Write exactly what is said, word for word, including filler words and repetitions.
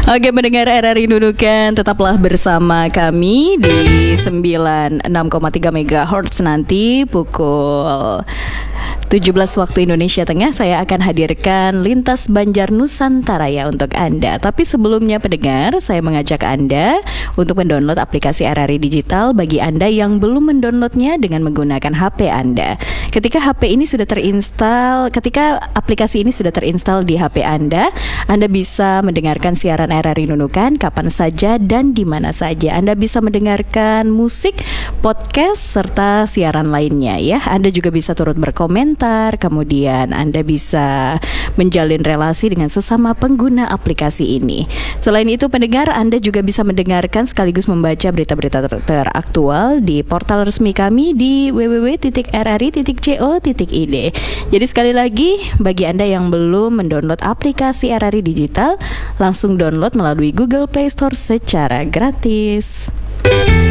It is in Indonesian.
Oke, mendengar R R I Nunukan, tetaplah bersama kami di sembilan puluh enam koma tiga megahertz nanti pukul tujuh belas waktu Indonesia Tengah. Saya akan hadirkan Lintas Banjar Nusantara ya untuk Anda. Tapi sebelumnya pendengar, saya mengajak Anda untuk mendownload aplikasi R R I Digital bagi Anda yang belum mendownloadnya dengan menggunakan H P Anda. Ketika H P ini sudah terinstall, ketika aplikasi ini sudah terinstall di H P Anda, Anda bisa mendengarkan siaran R R I Nunukan kapan saja dan di mana saja. Anda bisa mendengarkan musik, podcast, serta siaran lainnya ya. Anda juga bisa turut berkomentar, kemudian Anda bisa menjalin relasi dengan sesama pengguna aplikasi ini. Selain itu pendengar, Anda juga bisa mendengarkan sekaligus membaca berita-berita ter- teraktual di portal resmi kami di w w w titik r r i titik co titik i d. Jadi sekali lagi, bagi Anda yang belum mendownload aplikasi R R I Digital, langsung download melalui Google Play Store secara gratis.